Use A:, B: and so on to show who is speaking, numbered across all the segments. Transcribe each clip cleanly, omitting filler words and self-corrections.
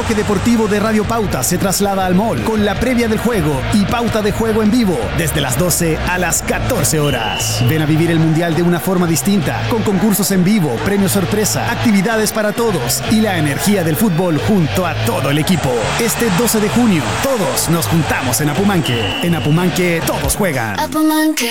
A: bloque deportivo de Radio Pauta se traslada al mall con la previa del juego y pauta de juego en vivo desde las 12 a las 14 horas. Ven a vivir el Mundial de una forma distinta, con concursos en vivo, premios sorpresa, actividades para todos y la energía del fútbol junto a todo el equipo. Este 12 de junio, todos nos juntamos en Apumanque. En Apumanque, todos juegan.
B: Apumanque.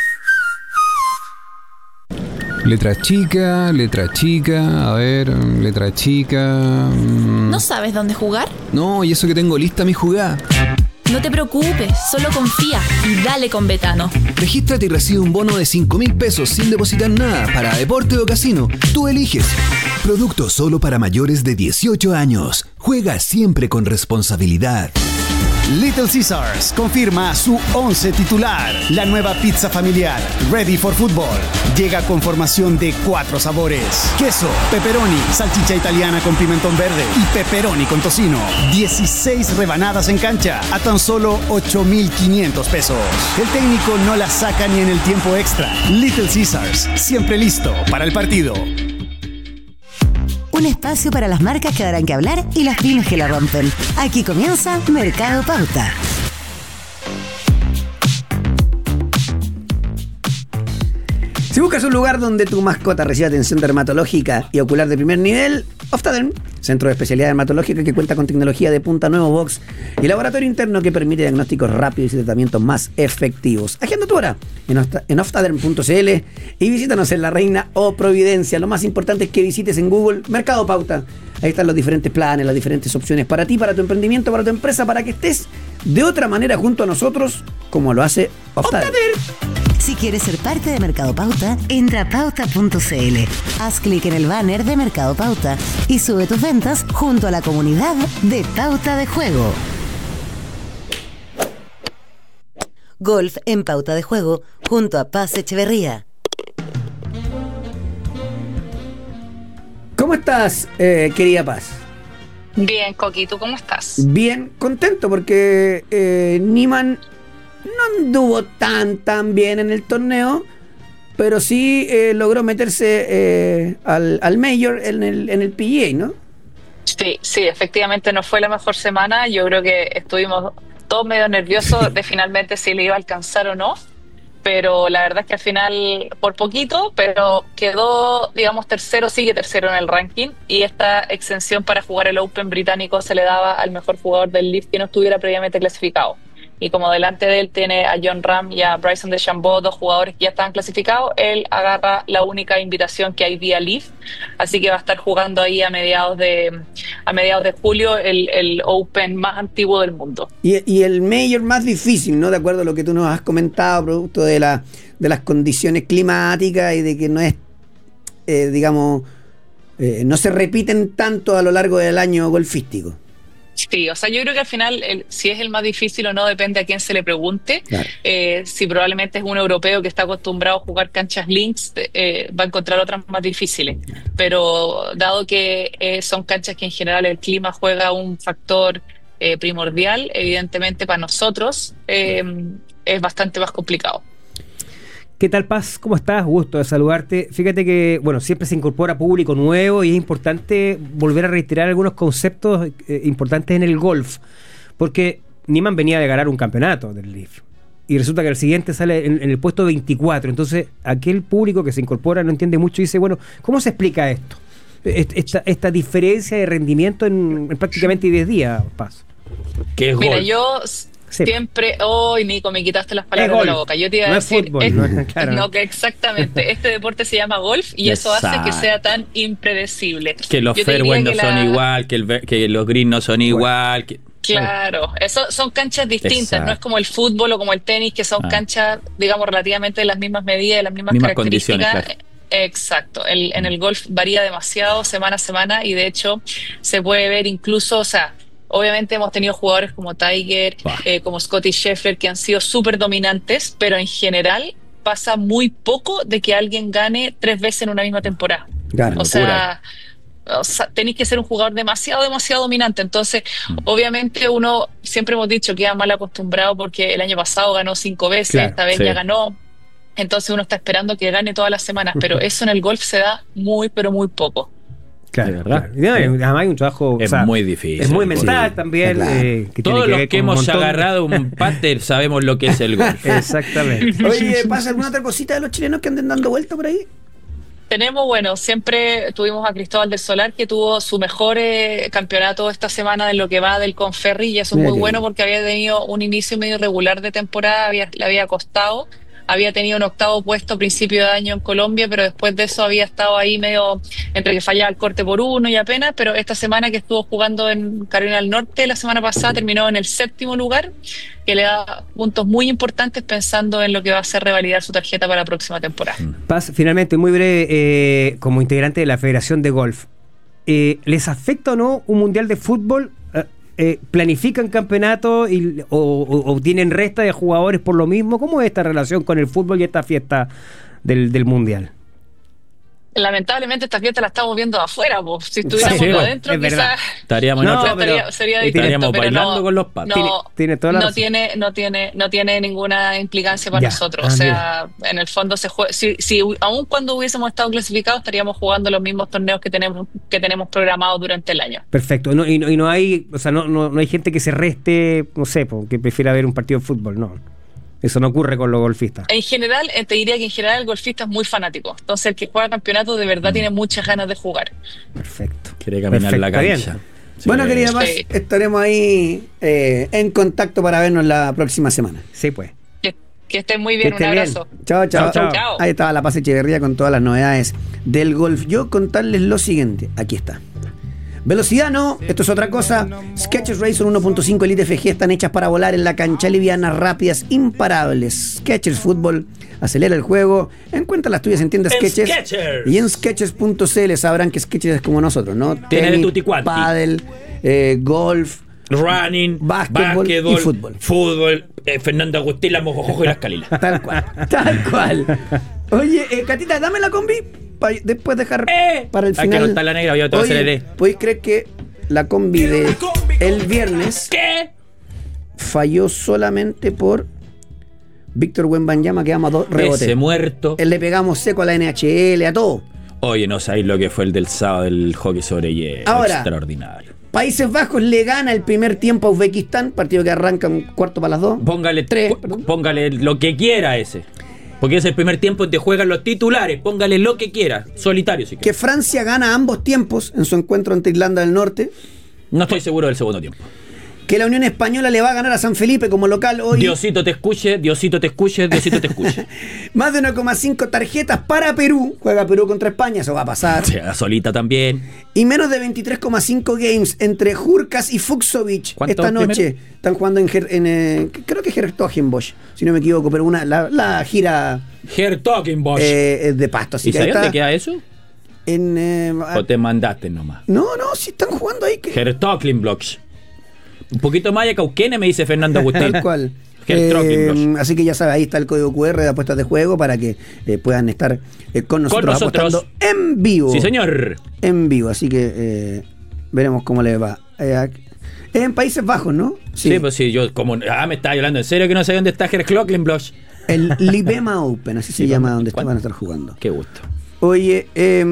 C: Letra chica, a ver, letra chica.
B: ¿No sabes dónde jugar?
C: No, y eso que tengo lista mi jugada.
B: No te preocupes, solo confía y dale con Betano.
C: Regístrate y recibe un bono de 5.000 pesos sin depositar nada para deporte o casino. Tú eliges. Producto solo para mayores de 18 años. Juega siempre con responsabilidad.
A: Little Caesars confirma su 11 titular. La nueva pizza familiar Ready for Football llega con formación de 4 sabores: queso, pepperoni, salchicha italiana con pimentón verde y pepperoni con tocino. 16 rebanadas en cancha a tan solo 8.500 pesos. El técnico no la saca ni en el tiempo extra. Little Caesars, siempre listo para el partido.
D: Un espacio para las marcas que darán que hablar y las pymes que la rompen. Aquí comienza Mercado Pauta.
E: Si buscas un lugar donde tu mascota reciba atención dermatológica y ocular de primer nivel, Oftaderm, centro de especialidad dermatológica que cuenta con tecnología de punta, nuevo box y laboratorio interno que permite diagnósticos rápidos y tratamientos más efectivos. Agenda tu hora en oftaderm.cl y visítanos en La Reina o Providencia. Lo más importante es que visites en Google Mercado Pauta. Ahí están los diferentes planes, las diferentes opciones para ti, para tu emprendimiento, para tu empresa, para que estés de otra manera junto a nosotros, como lo hace Oftaderm.
D: Si quieres ser parte de Mercado Pauta, entra a pauta.cl. Haz clic en el banner de Mercado Pauta y sube tus ventas junto a la comunidad de Pauta de Juego. Golf en Pauta de Juego junto a Paz Echeverría.
E: ¿Cómo estás, querida Paz?
F: Bien, Coqui, ¿tú cómo estás?
E: Bien, contento porque Niemann no anduvo tan bien en el torneo, pero sí logró meterse al Major en el PGA, ¿no?
F: Sí, efectivamente no fue la mejor semana. Yo creo que estuvimos todos medio nerviosos de finalmente si le iba a alcanzar o no, pero la verdad es que al final, por poquito, pero quedó, digamos, sigue tercero en el ranking, y esta exención para jugar el Open británico se le daba al mejor jugador del Leaf que no estuviera previamente clasificado. Y como delante de él tiene a Jon Rahm y a Bryson DeChambeau, 2 jugadores que ya estaban clasificados, él agarra la única invitación que hay vía Leaf, así que va a estar jugando ahí a mediados de julio el Open más antiguo del mundo.
E: Y el Major más difícil, ¿no? De acuerdo a lo que tú nos has comentado, producto de las condiciones climáticas y de que no es, no se repiten tanto a lo largo del año golfístico.
F: Sí, o sea, yo creo que al final si es el más difícil o no depende a quién se le pregunte.
E: Claro.
F: Si probablemente es un europeo que está acostumbrado a jugar canchas links, va a encontrar otras más difíciles. Pero dado que son canchas que en general el clima juega un factor primordial, evidentemente para nosotros es bastante más complicado.
G: ¿Qué tal, Paz? ¿Cómo estás? Gusto de saludarte. Fíjate que, siempre se incorpora público nuevo y es importante volver a reiterar algunos conceptos importantes en el golf, porque Niemann venía de ganar un campeonato del Leaf y resulta que el siguiente sale en el puesto 24. Entonces, aquel público que se incorpora no entiende mucho y dice, ¿cómo se explica esto? Esta diferencia de rendimiento en prácticamente 10 días, Paz.
H: ¿Qué es
F: Mira,
H: golf?
F: yo siempre, Nico, me quitaste las palabras de la boca. Yo te iba a decir, que exactamente, este deporte se llama golf y eso hace que sea tan impredecible.
H: Que los fairways no son igual, que los greens no son igual.
F: Claro, eso son canchas distintas. Exacto. No es como el fútbol o como el tenis, que son canchas, digamos, relativamente de las mismas medidas, de las mismas características. Claro. Exacto, en el golf varía demasiado semana a semana y de hecho se puede ver incluso, obviamente hemos tenido jugadores como Tiger, como Scottie Scheffler, que han sido súper dominantes, pero en general pasa muy poco de que alguien gane 3 veces en una misma temporada.
E: Claro,
F: o sea, tenéis que ser un jugador demasiado dominante. Entonces, obviamente uno, siempre hemos dicho que queda mal acostumbrado porque el año pasado ganó 5 veces, esta vez ya ganó. Entonces uno está esperando que gane todas las semanas, pero eso en el golf se da muy, pero muy poco.
G: Claro,
H: de verdad.
G: claro. Y además hay un trabajo...
H: Es muy difícil.
G: Es muy mental también.
E: Claro.
G: Que tiene
H: Todos
G: que
H: los
G: ver
H: que
G: con un
H: hemos
G: montón de-
H: agarrado un pater sabemos lo que es el golf.
G: Exactamente.
E: Oye, ¿pasa alguna otra cosita de los chilenos que anden dando vuelta por ahí?
F: Tenemos, bueno, siempre tuvimos a Cristóbal del Solar, que tuvo su mejor campeonato esta semana en lo que va del Conferri, y eso es
E: Mira
F: muy
E: qué
F: bueno
E: bien.
F: porque había tenido un inicio medio irregular de temporada, le había costado, había tenido un octavo puesto a principio de año en Colombia, pero después de eso había estado ahí medio entre que fallaba el corte por uno y apenas, pero esta semana que estuvo jugando en Carolina del Norte, la semana pasada terminó en el 7º lugar, que le da puntos muy importantes pensando en lo que va a ser revalidar su tarjeta para la próxima temporada.
G: Paz, finalmente, muy breve, como integrante de la Federación de Golf, ¿les afecta o no un mundial de fútbol? ¿Planifican campeonatos o tienen resta de jugadores por lo mismo? ¿Cómo es esta relación con el fútbol y esta fiesta del mundial?
F: Lamentablemente esta fiesta la estamos viendo de afuera, pues. Si estuviéramos
G: Sí,
F: adentro,
G: es verdad.
F: quizás
H: Estaríamos en
G: No,
H: otro-
G: pero-
F: sería
H: estaríamos
F: distinto, pero
H: bailando
F: no,
H: con los patos.
G: Tiene toda la
F: no
G: razón.
F: tiene ninguna implicancia para
G: Ya.
F: nosotros.
G: Ah,
F: O sea, en el fondo se juega. Si aun cuando hubiésemos estado clasificados, estaríamos jugando los mismos torneos que tenemos programados durante el año.
G: Perfecto. Y no hay, o sea, no hay gente que se reste, no sé, que prefiera ver un partido de fútbol, no. Eso no ocurre con los golfistas.
F: En general, te diría que en general el golfista es muy fanático. Entonces, el que juega campeonato de verdad tiene muchas ganas de jugar.
G: Perfecto.
H: Quiere caminar la
G: Perfecto,
H: cancha.
G: bien.
H: Sí.
E: Bueno, querida Paz,
F: Sí.
E: estaremos ahí en contacto para vernos la próxima semana.
G: Sí, pues.
F: Que estén muy bien.
G: Que esté
F: Un
G: bien.
F: abrazo.
E: Chao, chao.
G: Chao,
F: chao.
E: Ahí estaba la Paz Echeverría con todas las novedades del golf. Yo contarles lo siguiente. Aquí está. Velocidad no, esto es otra cosa. Skechers Razor 1.5 Elite FG están hechas para volar en la cancha, livianas, rápidas, imparables. Skechers Fútbol acelera el juego. Encuentra las tuyas en tiendas
H: En
E: Skechers.
H: Skechers.
E: Y en Skechers.cl sabrán que Skechers es como nosotros, ¿no?
H: Tiene de tutti quanti.
E: pádel, golf.
H: Running,
E: Básquetbol y fútbol.
H: fútbol, Fernando Agustín, la Mojojojo y las Calilas.
E: Tal cual, tal cual. Oye, Catita, dame la combi para después dejar para el
H: Hay que
E: final.
H: anotar la negra, yo te voy a hacer el
E: Oye, ¿podéis creer que la combi de el viernes
H: ¿Qué?
E: falló solamente por Víctor Wembanyama, que damos a 2 rebotes?
H: Ese muerto.
E: Le pegamos seco a la NHL, a todo.
H: Oye, no sabéis lo que fue el del sábado del hockey sobre hielo.
E: Ahora.
H: Extraordinario.
E: Países Bajos le gana el primer tiempo a Uzbekistán, partido que arranca un cuarto para las 2.
H: Póngale,
E: Perdón.
H: póngale lo que quiera a ese. Porque es el primer tiempo en que juegan los titulares. Póngale lo que quiera. Solitario, si
E: Que
H: quiere.
E: Francia gana ambos tiempos en su encuentro ante Irlanda del Norte.
H: No estoy seguro del segundo tiempo.
E: Que la Unión Española le va a ganar a San Felipe como local hoy.
H: Diosito te escuche, Diosito te escuche, Diosito te escuche.
E: Más de 1,5 tarjetas para Perú. Juega Perú contra España, eso va a pasar.
H: O sea, solita también.
E: Y menos de 23,5 games entre Jurkas y Fuxovic
H: ¿Cuántos
E: esta noche. Están jugando creo que Hertogenbosch, si no me equivoco, pero la gira
H: Herr Talkenbosch.
E: de pasto. Así
H: ¿Y
E: que ahí
H: sabes dónde
E: está
H: queda eso? ¿O te mandaste nomás?
E: No, si están jugando ahí.
H: Herr Talkenbosch. Un poquito más de Cauquene, me dice Fernando Agustín.
E: Tal cual.
H: Herr Talkenbosch.
E: Así que ya sabes, ahí está el código QR de apuestas de juego para que puedan estar con nosotros apostando en vivo.
H: Sí, señor.
E: En vivo, así que veremos cómo le va. En Países Bajos, ¿no?
H: Sí, pues sí, yo como... me estaba hablando en serio que no sé dónde está Herr Talkenbosch.
E: El Libema Open, así se
H: Sí,
E: llama,
H: ¿cuándo?
E: donde
H: ¿Cuándo?
E: van a estar jugando.
H: Qué gusto.
E: Oye,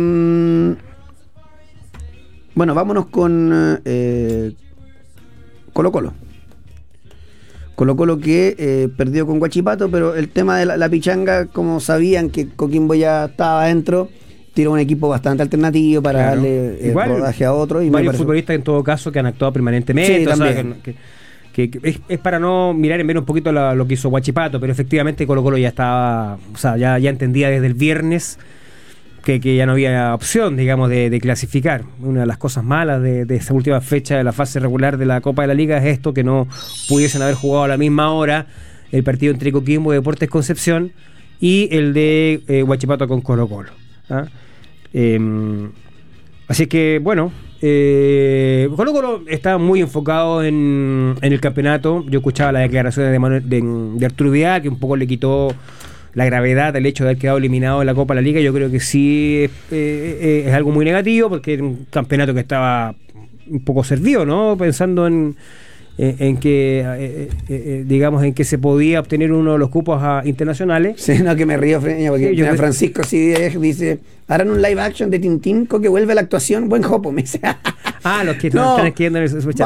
E: bueno, vámonos con Colo-Colo. Colo-Colo que perdió con Huachipato, pero el tema de la pichanga, como sabían que Coquimbo ya estaba adentro, tiró un equipo bastante alternativo para
G: Claro.
E: darle
G: Igual,
E: rodaje a otro. Y me
G: varios
E: pareció-
G: futbolistas en todo caso que han actuado permanentemente.
E: Sí,
G: o sea,
E: también.
G: que es para no mirar en menos un poquito lo que hizo Huachipato, pero efectivamente Colo Colo ya estaba, o sea, ya entendía desde el viernes que ya no había opción, digamos, de clasificar. Una de las cosas malas de esta última fecha de la fase regular de la Copa de la Liga es esto, que no pudiesen haber jugado a la misma hora el partido entre Coquimbo y Deportes Concepción y el de Huachipato con Colo Colo. ¿Ah? Así que, bueno, Colo Colo está muy enfocado en el campeonato. Yo escuchaba las declaraciones de Arturo Vidal, que un poco le quitó la gravedad del hecho de haber quedado eliminado en la Copa de la Liga. Yo creo que sí es algo muy negativo, porque era un campeonato que estaba un poco servido, ¿no? Pensando en en que digamos en que se podía obtener uno de los cupos internacionales.
E: Sí, no, que me río, porque
G: Sí,
E: Francisco sí dice, harán un live action de Tintín con que vuelve a la actuación, buen jopo, me dice.
G: Los que
E: No,
G: están escribiendo en el